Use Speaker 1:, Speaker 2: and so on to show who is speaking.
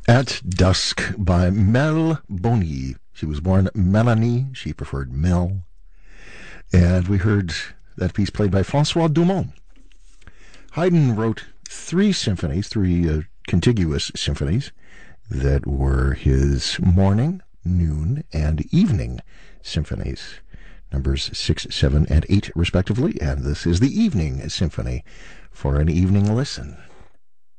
Speaker 1: At Dusk by Mel Boni. She was born Melanie. She preferred Mel. And we heard that piece played by Francois Dumont. Haydn wrote three contiguous symphonies that were his morning, noon, and evening symphonies, numbers 6, 7, and 8 respectively, and this is the Evening Symphony for an evening listen.